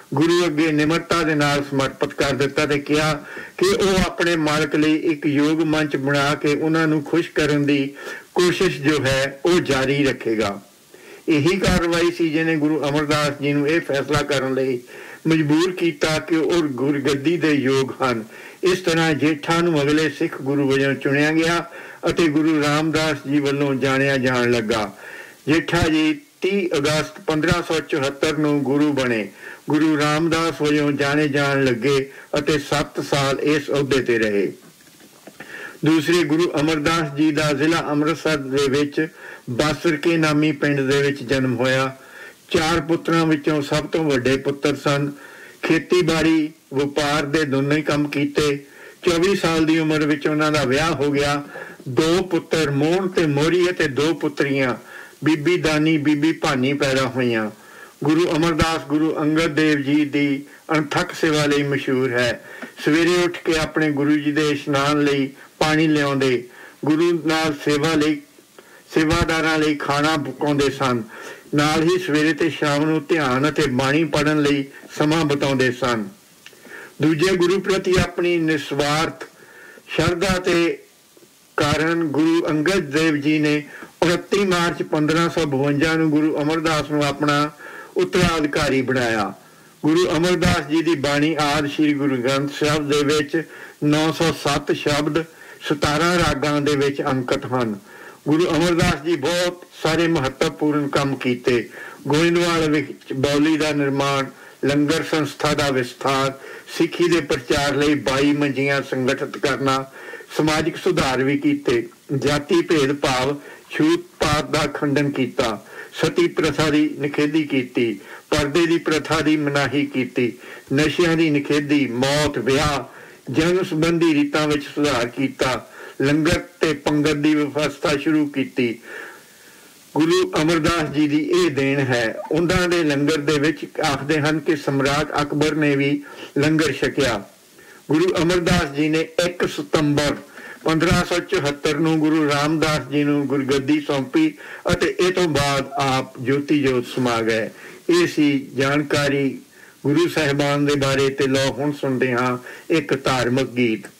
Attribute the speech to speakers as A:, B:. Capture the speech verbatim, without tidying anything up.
A: ਗੁਰੂ ਅੱਗੇ ਨਿਮਰਤਾ ਦੇ ਨਾਲ ਸਮਰਪਿਤ ਕਰ ਦਿੱਤਾ ਤੇ ਕਿਹਾ ਕਿ ਉਹ ਆਪਣੇ ਮਾਲਕ ਲਈ ਇੱਕ ਯੋਗ ਮੰਚ ਬਣਾ ਕੇ ਉਹਨਾਂ ਨੂੰ ਖੁਸ਼ ਕਰਨ ਦੀ ਕੋਸ਼ਿਸ਼ ਜੋ ਹੈ ਉਹ ਜਾਰੀ ਰੱਖੇਗਾ। ਇਹੀ ਕਾਰਵਾਈ ਸੀ ਜਿਹਨੇ ਗੁਰੂ ਅਮਰਦਾਸ ਜੀ ਨੂੰ ਇਹ ਫੈਸਲਾ ਕਰਨ ਲਈ ਮਜਬੂਰ ਕੀਤਾ ਕਿ ਉਹ ਗੁਰਗੱਦੀ ਦੇ ਯੋਗ ਹਨ। ਇਸ ਤਰ੍ਹਾਂ ਜੇਠਾ ਨੂੰ ਅਗਲੇ ਸਿੱਖ ਗੁਰੂ ਵਜੋਂ ਚੁਣਿਆ ਗਿਆ ਅਤੇ ਗੁਰੂ ਰਾਮਦਾਸ ਜੀ ਵੱਲੋਂ ਜਾਣਿਆ ਜਾਣ ਲੱਗਾ। ਜੇਠਾ ਜੀ ਤੀਹ ਅਗਸਤ ਪੰਦਰਾਂ ਸੌ ਚੁਹੱਤਰ ਨੂੰ ਗੁਰੂ ਬਣੇ, ਗੁਰੂ ਰਾਮਦਾਸ ਵਜੋਂ ਜਾਣੇ ਜਾਣ ਲੱਗੇ ਅਤੇ ਸੱਤ ਸਾਲ ਇਸ ਅਹੁਦੇ ਤੇ ਰਹੇ। ਦੂਸਰੇ ਗੁਰੂ ਅਮਰਦਾਸ ਜੀ ਦਾ ਜ਼ਿਲ੍ਹਾ ਅੰਮ੍ਰਿਤਸਰ ਦੇ ਵਿੱਚ ਬਾਸਰਕੇ ਨਾਮੀ ਪਿੰਡ ਦੇ ਵਿੱਚ ਜਨਮ ਹੋਇਆ। ਚਾਰ ਪੁੱਤਰਾਂ ਵਿੱਚੋਂ ਸਭ ਤੋਂ ਵੱਡੇ ਪੁੱਤਰ ਸਨ। ਖੇਤੀਬਾੜੀ ਵਪਾਰ ਦੇ ਦੋਨੋਂ ਹੀ ਕੰਮ ਕੀਤੇ। ਚੌਵੀ ਸਾਲ ਦੀ ਉਮਰ ਵਿੱਚ ਉਹਨਾਂ ਦਾ ਵਿਆਹ ਹੋ ਗਿਆ। ਦੋ ਪੁੱਤਰ ਮੋਹਨ ਤੇ ਮੋਹਰੀ ਅਤੇ ਦੋ ਪੁੱਤਰੀਆਂ ਬੀਬੀ ਦਾਨੀ ਬੀਬੀ ਭਾਨੀ ਪੈਦਾ ਹੋਈਆਂ। ਗੁਰੂ ਅਮਰਦਾਸ ਗੁਰੂ ਅੰਗਦ ਦੇਵ ਜੀ ਦੀ ਅਣਥੱਕ ਸੇਵਾ ਲਈ ਮਸ਼ਹੂਰ ਹੈ। ਸਵੇਰੇ ਉੱਠ ਕੇ ਆਪਣੇ ਗੁਰੂ ਜੀ ਦੇ ਇਸ਼ਨਾਨ ਲਈ ਪਾਣੀ ਲਿਆਉਂਦੇ, ਗੁਰੂ ਨਾਲ ਸੇਵਾ ਲਈ ਸੇਵਾਦਾਰਾਂ ਲਈ ਖਾਣਾ ਪਕਾਉਂਦੇ ਸਨ। ਨਾਲ ਹੀ ਸਵੇਰੇ ਤੇ ਸ਼ਾਮ ਨੂੰ ਧਿਆਨ ਅਤੇ ਬਾਣੀ ਪੜ੍ਹਨ ਲਈ ਸਮਾਂ ਬਿਤਾਉਂਦੇ ਸਨ। ਦੂਜੇ ਗੁਰੂ ਪ੍ਰਤੀ ਆਪਣੀ ਨਿਸਵਾਰਥ ਸ਼ਰਧਾ ਤੇ ਕਾਰਨ ਗੁਰੂ ਅੰਗਦ ਦੇਵ ਜੀ ਨੇ ਉਨੱਤੀ ਮਾਰਚ ਪੰਦਰਾਂ ਸੌ ਬਵੰਜਾ ਨੂੰ ਗੁਰੂ ਅਮਰਦਾਸ ਨੂੰ ਆਪਣਾ ਉੱਤਰਾਧਿਕਾਰੀ ਬਣਾਇਆ। ਗੁਰੂ ਅਮਰਦਾਸ ਜੀ ਦੀ ਬਾਣੀ ਆਦਿ ਸ੍ਰੀ ਗੁਰੂ ਗ੍ਰੰਥ ਸਾਹਿਬ ਦੇ ਵਿੱਚ ਨੌ ਸੌ ਸੱਤ ਸ਼ਬਦ ਸਤਾਰਾਂ ਰਾਗਾਂ ਦੇ ਵਿੱਚ ਅੰਕਿਤ ਹਨ। ਗੁਰੂ ਅਮਰਦਾਸ ਜੀ ਬਹੁਤ ਸਾਰੇ ਮਹੱਤਵਪੂਰਨ ਕੰਮ ਕੀਤੇ। ਗੋਇੰਦਵਾਲ ਵਿੱਚ ਬੌਲੀ ਦਾ ਨਿਰਮਾਣ, ਲੰਗਰ ਸੰਸਥਾ ਦਾ ਵਿਸਥਾਰ, ਸਿੱਖੀ ਦੇ ਪ੍ਰਚਾਰ ਲਈ ਬਾਈ ਮੰਜੀਆਂ ਸੰਗਠਿਤ ਕਰਨਾ, ਸਮਾਜਿਕ ਸੁਧਾਰ ਵੀ ਕੀਤੇ। ਜਾਤੀ ਭੇਦ ਭਾਵ ਛੂਤ ਪਾਤ ਦਾ ਖੰਡਨ ਕੀਤਾ। ਸਤੀ ਪ੍ਰਥਾ ਦੀ ਨਿਖੇਧੀ ਕੀਤੀ। ਪਰਦੇ ਦੀ ਪ੍ਰਥਾ ਦੀ ਮਨਾਹੀ ਕੀਤੀ। ਨਸ਼ਿਆਂ ਦੀ ਨਿਖੇਧੀ, ਮੌਤ, ਵਿਆਹ, ਜਨਮ ਸੰਬੰਧੀ ਰੀਤਾਂ ਵਿੱਚ ਸੁਧਾਰ ਕੀਤਾ। ਲੰਗਰ ਤੇ ਪੰਗਤ ਦੀ ਵਿਵਸਥਾ ਸ਼ੁਰੂ ਕੀਤੀ। ਗੁਰੂ ਅਮਰਦਾਸ ਜੀ ਦੀ ਇਹ ਦੇਣ ਹੈ। ਉਹਨਾਂ ਦੇ ਲੰਗਰ ਦੇ ਵਿੱਚ ਆਖਦੇ ਹਨ ਕਿ ਸਮਰਾਟ ਅਕਬਰ ਨੇ ਵੀ ਲੰਗਰ ਛਕਿਆ। ਗੁਰੂ ਅਮਰਦਾਸ ਜੀ ਨੇ ਇੱਕ ਸਤੰਬਰ ਪੰਦਰਾਂ ਸੌ ਚੁਹੱਤਰ ਨੂੰ ਗੁਰੂ ਰਾਮਦਾਸ ਜੀ ਨੂੰ ਗੁਰਗੱਦੀ ਸੌਂਪੀ ਅਤੇ ਇਹ ਤੋਂ ਬਾਅਦ ਆਪ ਜੋਤੀ ਜੋਤ ਸਮਾ ਗਏ। ਇਹ ਸੀ ਜਾਣਕਾਰੀ ਗੁਰੂ ਸਾਹਿਬਾਨ ਦੇ ਬਾਰੇ। ਤੇ ਲਓ ਹੁਣ ਸੁਣਦੇ ਹਾਂ ਇੱਕ ਧਾਰਮਿਕ ਗੀਤ।